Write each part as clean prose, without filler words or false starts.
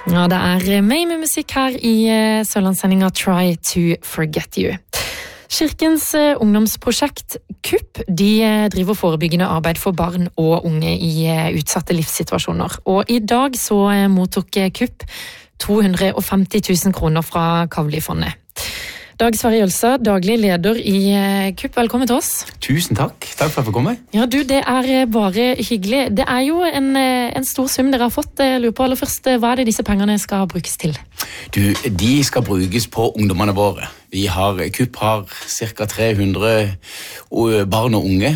Ja, det meg med musikk her i Sørlandssendinga Try to Forget You. Kirkens ungdomsprosjekt KUP, de driver forebyggende arbeid for barn og unge i utsatte livssituasjoner. Og i dag så mottok KUP 250 000 kroner fra Kavli-fondet. Dag Sverre Jølstad, daglig leder i KUP, velkommen til oss. Tusen takk, takk for at jeg får komme. Ja du, det bare hyggelig. Det jo en stor sum dere har fått. Jeg lurer på aller først, hva det disse pengene skal brukes til? Du, de skal brukes på ungdommene våre. KUP har ca. 300 barn og unge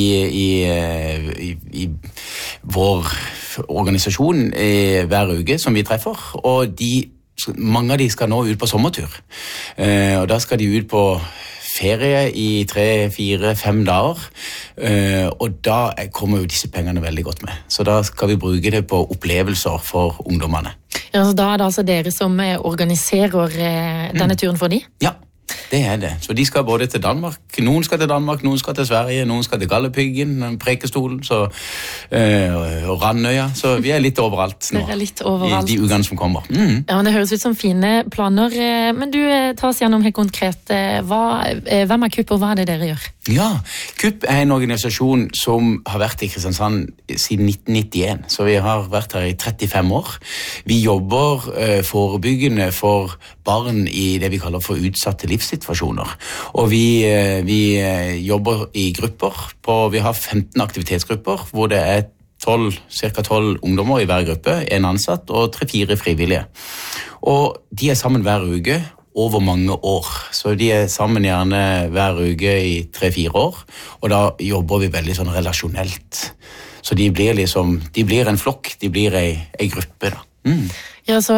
i vår organisasjon hver uke som vi treffer, og mange av de skal nå ut på sommertur, og da skal de ut på ferie i 3, 4, 5 dager, og da kommer jo disse pengene veldig godt med. Så da skal vi bruke det på opplevelser for ungdommene. Ja, så da det altså dere som organiserer denne turen for de? Ja. Det det. Så de skal både til Danmark, noen skal til Danmark, noen skal til Sverige, noen skal til Galdhøpiggen, Preikestolen og Randøya, så vi litt overalt nå. Dere litt overalt. I de ukene som kommer. Ja, men det høres ut som fine planer, men du tar oss gjennom helt konkret, hvem KUP og hva det dere gjør? Ja, KUP en organisasjon som har vært i Kristiansand siden 1991, så vi har vært her i 35 år. Vi jobber forebyggende for barn i det vi kaller for utsatte livssituasjoner. Og vi jobber i grupper. Vi har 15 aktivitetsgrupper, hvor det ca. 12 ungdommer i hver gruppe, en ansatt og 3-4 frivillige. Og de sammen hver uke, over mange år. Så de sammen gjerne hver uke i 3-4 år, og da jobber vi veldig sånn relasjonelt. Så de blir en flokk, de blir en gruppe da. Ja, så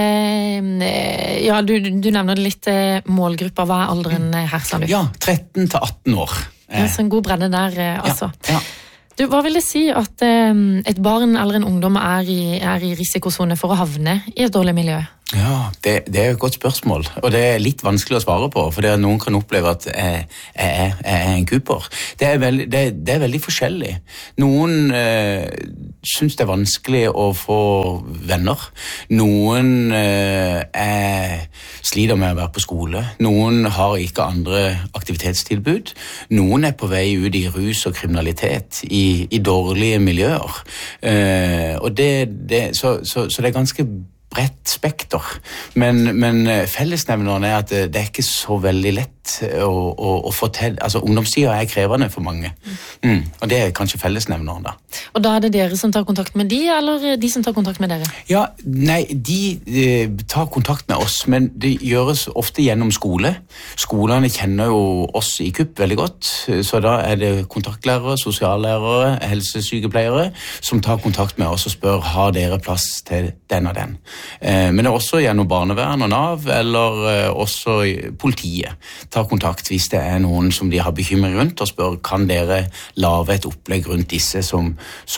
du nevner det litt målgruppa. Hva alderen her, sa du? Ja, 13 til 18 år. Ja, så en god bredde der, altså. Ja. Du, hva vil det si at et barn eller en ungdom i risikosone for å havne i et dårlig miljø? Ja, det et godt spørsmål, og det litt vanskelig å svare på, for noen kan oppleve at jeg en kuper. Det veldig forskjellig. Noen synes det vanskelig å få venner. Noen sliter med å være på skole. Noen har ikke andre aktivitetstilbud. Noen på vei ut i rus og kriminalitet, i dårlige miljøer. Og så det ganske bredt spekter, men fellesnevneren at det ikke så veldig lett å få til. Altså, ungdomstida krevende for mange. Og det kanskje fellesnevneren da. Og da det dere som tar kontakt med de, eller de som tar kontakt med dere? Ja, nei, de tar kontakt med oss, men det gjøres ofte gjennom skole. Skolene kjenner jo oss i KUP veldig godt, så da det kontaktlærere, sosiallærere, helsesykepleiere som tar kontakt med oss og spør, har dere plass til den og den? Men det også gjennom barnevern og NAV, eller også politiet tar kontakt hvis det noen som de har bekymring rundt, og spør, kan dere lave et opplegg rundt disse som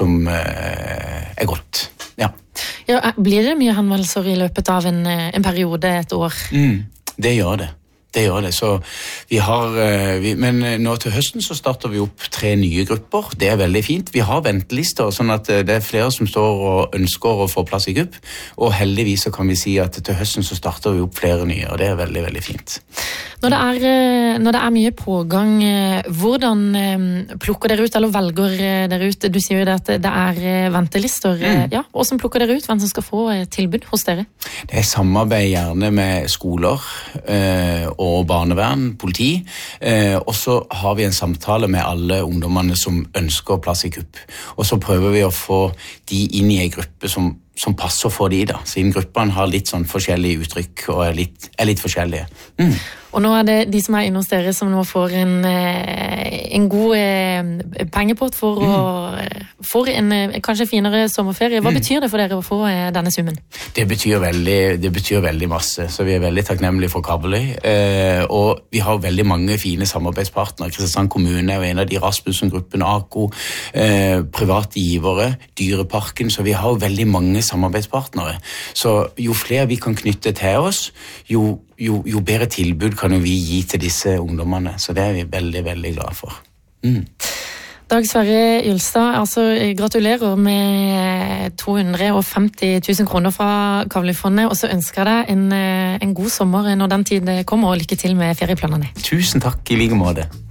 godt? Ja. Ja, blir det mye henvendelser i løpet av en periode, et år? Det gjør det. Det gjør det, så men nå til høsten så starter vi opp 3 nye grupper. Det veldig fint. Vi har ventelister, sånn at det flere som står og ønsker å få plass i KUP, og heldigvis så kan vi si at til høsten så starter vi opp flere nye, og det veldig, veldig fint. Når det mye pågang, hvordan plukker dere ut, eller velger dere ut? Du sier jo det at det ventelister. Ja, hvordan plukker dere ut hvem som skal få tilbud hos dere? Det samarbeid gjerne med skoler og barnevern, politi, og så har vi en samtale med alle ungdommene som ønsker plass i KUP. Og så prøver vi å få de inn i en gruppe som passer for de da, siden gruppene har litt sånn forskjellige uttrykk og litt forskjellige. Og nå det de som inne hos dere som nå får en god pengepott for en kanskje finere sommerferie. Hva betyr det for dere å få denne summen? Det betyr veldig masse, så vi veldig takknemlige for Kavli. Og vi har veldig mange fine samarbeidspartnere. Kristiansand kommune en av de, Rasmussen-gruppen, AKO, private givere, Dyreparken, så vi har veldig mange samarbeidspartnere. Så jo flere vi kan knytte til oss, jo bedre tilbud kan vi gi til disse ungdommene. Så det vi veldig, veldig glade for. Dag Sverre Ylstad, altså gratulerer med 250 000 kroner fra Kavli-fondet, og så ønsker jeg deg en god sommer når den tid kommer, og lykke til med ferieplanene. Tusen takk, i like måte.